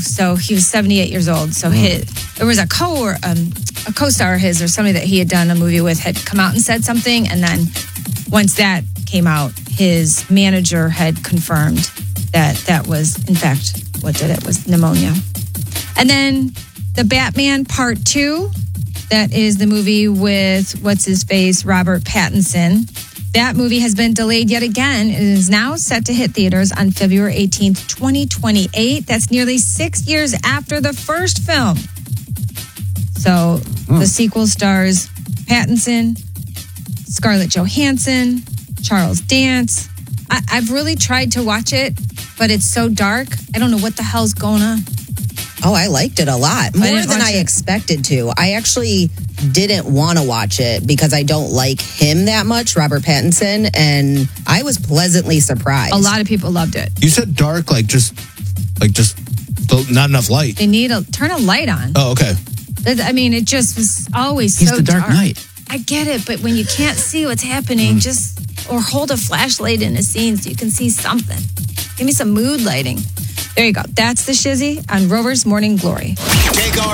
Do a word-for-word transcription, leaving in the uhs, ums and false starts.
so he was seventy-eight years old. So his, there was a co or um, a co-star of his or somebody that he had done a movie with had come out and said something, and then once that came out, his manager had confirmed that that was in fact what did it was pneumonia. And then the Batman Part Two, that is the movie with what's his face Robert Pattinson. That movie has been delayed yet again. It is now set to hit theaters on February eighteenth, twenty twenty-eight. That's nearly six years after the first film. So hmm. the sequel stars Pattinson, Scarlett Johansson, Charles Dance. I, I've really tried to watch it, but it's so dark. I don't know what the hell's going on. Oh, I liked it a lot. More than I it. expected to. I actually didn't want to watch it because I don't like him that much, Robert Pattinson, and I was pleasantly surprised. A lot of people loved it. You said dark, like just, like just not enough light. They need a turn a light on. Oh, okay. I mean, it just was always He's so the Dark dark. Knight. I get it, but when you can't see what's happening, mm. just or hold a flashlight in a scene so you can see something. Give me some mood lighting. There you go. That's the Shizzy on Rover's Morning Glory.